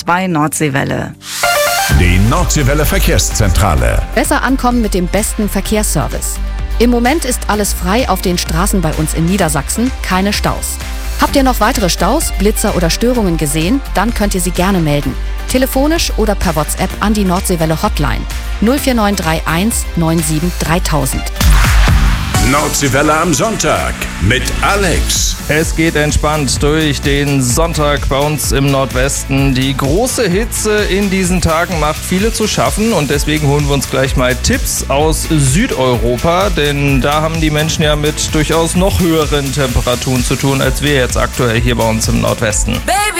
102 Nordseewelle. Die Nordseewelle Verkehrszentrale. Besser ankommen mit dem besten Verkehrsservice. Im Moment ist alles frei auf den Straßen bei uns in Niedersachsen, keine Staus. Habt ihr noch weitere Staus, Blitzer oder Störungen gesehen? Dann könnt ihr sie gerne melden. Telefonisch oder per WhatsApp an die Nordseewelle Hotline 04931 97 3000. Nordseewelle am Sonntag mit Alex. Es geht entspannt durch den Sonntag bei uns im Nordwesten. Die große Hitze in diesen Tagen macht viele zu schaffen und deswegen holen wir uns gleich mal Tipps aus Südeuropa, denn da haben die Menschen ja mit durchaus noch höheren Temperaturen zu tun als wir jetzt aktuell hier bei uns im Nordwesten.